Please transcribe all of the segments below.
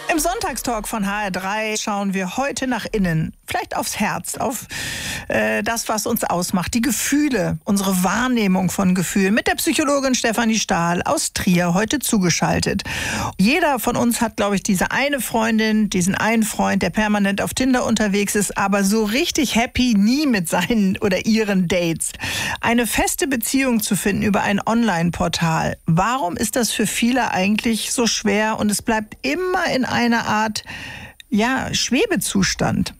Im Sonntagstalk von HR3 schauen wir heute nach innen, vielleicht aufs Herz, auf das, was uns ausmacht, die Gefühle, unsere Wahrnehmung von Gefühlen, mit der Psychologin Stefanie Stahl aus Trier heute zugeschaltet. Jeder von uns hat, glaube ich, diese eine Freundin, diesen einen Freund, der permanent auf Tinder unterwegs ist, aber so richtig happy nie mit seinen oder ihren Dates. Eine feste Beziehung zu finden über ein Online-Portal. Warum ist das für viele eigentlich so schwer und es bleibt immer in einer Art, Schwebezustand?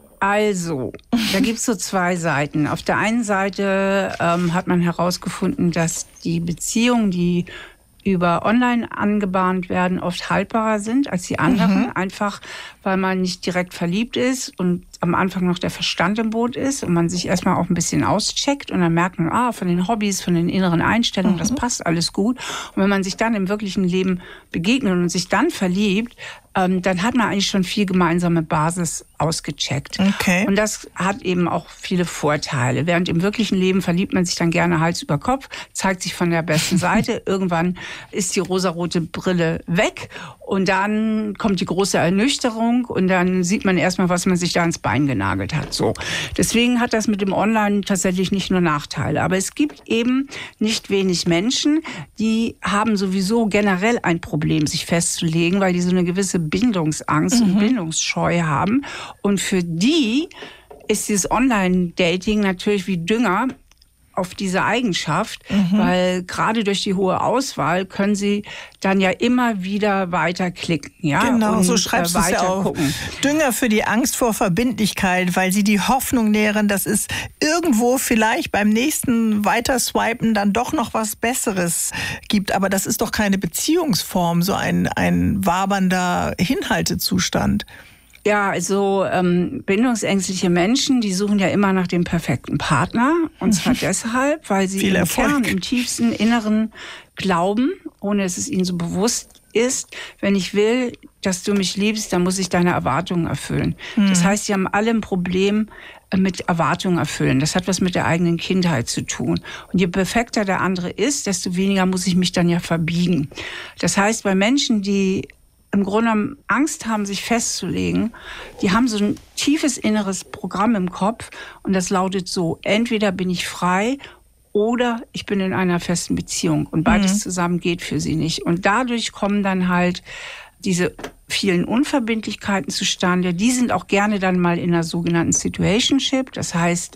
Also, da gibt's so zwei Seiten. Auf der einen Seite hat man herausgefunden, dass die Beziehungen, die über online angebahnt werden, oft haltbarer sind als die anderen. Einfach, weil man nicht direkt verliebt ist und am Anfang noch der Verstand im Boot ist und man sich erstmal auch ein bisschen auscheckt und dann merkt man, von den Hobbys, von den inneren Einstellungen, das passt alles gut. Und wenn man sich dann im wirklichen Leben begegnet und sich dann verliebt, dann hat man eigentlich schon viel gemeinsame Basis ausgecheckt. Okay. Und das hat eben auch viele Vorteile. Während im wirklichen Leben verliebt man sich dann gerne Hals über Kopf, zeigt sich von der besten Seite. Irgendwann ist die rosarote Brille weg und dann kommt die große Ernüchterung und dann sieht man erstmal, was man sich da ins Bein genagelt hat. So. Deswegen hat das mit dem Online tatsächlich nicht nur Nachteile. Aber es gibt eben nicht wenig Menschen, die haben sowieso generell ein Problem, sich festzulegen, weil die so eine gewisse Bindungsangst und Bindungsscheu haben. Und für die ist dieses Online-Dating natürlich wie Dünger auf diese Eigenschaft, weil gerade durch die hohe Auswahl können sie dann ja immer wieder weiterklicken. Ja? Genau, und so schreibst du es ja auch. Dünger für die Angst vor Verbindlichkeit, weil sie die Hoffnung nähren, dass es irgendwo vielleicht beim nächsten Weiterswipen dann doch noch was Besseres gibt. Aber das ist doch keine Beziehungsform, so ein wabernder Hinhaltezustand. Ja, also bindungsängstliche Menschen, die suchen ja immer nach dem perfekten Partner. Und zwar deshalb, weil sie im Kern, im tiefsten Inneren glauben, ohne dass es ihnen so bewusst ist, wenn ich will, dass du mich liebst, dann muss ich deine Erwartungen erfüllen. Das heißt, sie haben alle ein Problem mit Erwartungen erfüllen. Das hat was mit der eigenen Kindheit zu tun. Und je perfekter der andere ist, desto weniger muss ich mich dann ja verbiegen. Das heißt, bei Menschen, die im Grunde Angst haben, sich festzulegen, die haben so ein tiefes inneres Programm im Kopf und das lautet so: Entweder bin ich frei oder ich bin in einer festen Beziehung und beides zusammen geht für sie nicht. Und dadurch kommen dann halt diese vielen Unverbindlichkeiten zustande. Die sind auch gerne dann mal in einer sogenannten Situationship. Das heißt,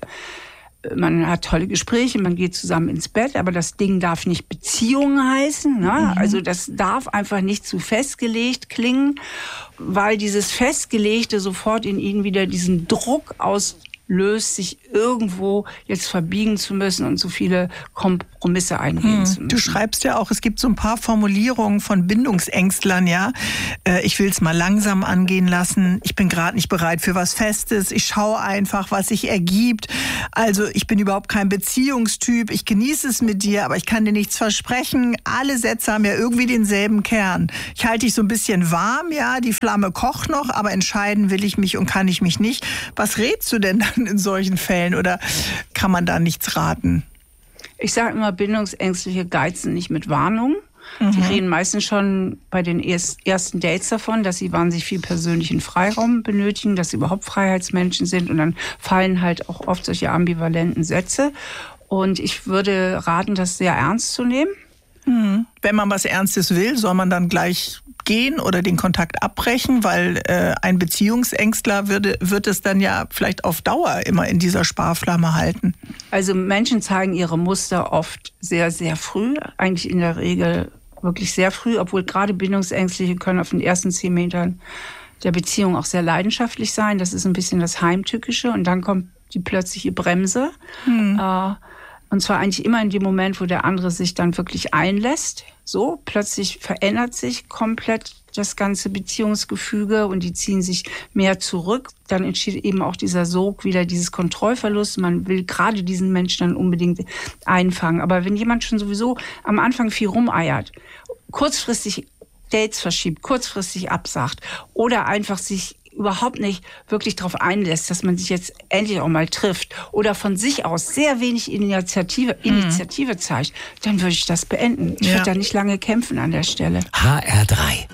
man hat tolle Gespräche, man geht zusammen ins Bett, aber das Ding darf nicht Beziehung heißen. Ne? Also das darf einfach nicht zu festgelegt klingen, weil dieses Festgelegte sofort in ihnen wieder diesen Druck auslöst, sich irgendwo jetzt verbiegen zu müssen und so viele Kompromisse eingehen zu müssen. Du schreibst ja auch, es gibt so ein paar Formulierungen von Bindungsängstlern, ja. Ich will es mal langsam angehen lassen. Ich bin gerade nicht bereit für was Festes. Ich schaue einfach, was sich ergibt. Also ich bin überhaupt kein Beziehungstyp. Ich genieße es mit dir, aber ich kann dir nichts versprechen. Alle Sätze haben ja irgendwie denselben Kern. Ich halte dich so ein bisschen warm, ja. Die Flamme kocht noch, aber entscheiden will ich mich und kann ich mich nicht. Was rätst du denn dann in solchen Fällen oder kann man da nichts raten? Ich sage immer, Bindungsängstliche geizen nicht mit Warnung. Die reden meistens schon bei den ersten Dates davon, dass sie wahnsinnig viel persönlichen Freiraum benötigen, dass sie überhaupt Freiheitsmenschen sind. Und dann fallen halt auch oft solche ambivalenten Sätze. Und ich würde raten, das sehr ernst zu nehmen. Wenn man was Ernstes will, soll man dann gleich gehen oder den Kontakt abbrechen, weil ein Beziehungsängstler wird es dann ja vielleicht auf Dauer immer in dieser Sparflamme halten. Also Menschen zeigen ihre Muster oft sehr, sehr früh, eigentlich in der Regel wirklich sehr früh, obwohl gerade Bindungsängstliche können auf den ersten 10 Metern der Beziehung auch sehr leidenschaftlich sein. Das ist ein bisschen das Heimtückische und dann kommt die plötzliche Bremse. Und zwar eigentlich immer in dem Moment, wo der andere sich dann wirklich einlässt. So, plötzlich verändert sich komplett das ganze Beziehungsgefüge und die ziehen sich mehr zurück. Dann entsteht eben auch dieser Sog, wieder dieses Kontrollverlust. Man will gerade diesen Menschen dann unbedingt einfangen. Aber wenn jemand schon sowieso am Anfang viel rumeiert, kurzfristig Dates verschiebt, kurzfristig absagt oder einfach sich überhaupt nicht wirklich darauf einlässt, dass man sich jetzt endlich auch mal trifft oder von sich aus sehr wenig Initiative zeigt, dann würde ich das beenden. Ich würde da nicht lange kämpfen an der Stelle. HR3